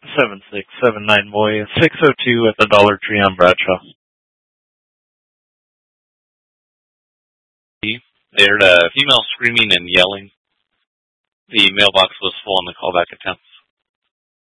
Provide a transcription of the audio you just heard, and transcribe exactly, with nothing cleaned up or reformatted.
seven six seven nine boy six oh two at the Dollar Tree on Bradshaw. They heard a female screaming and yelling. The mailbox was full on the callback attempt.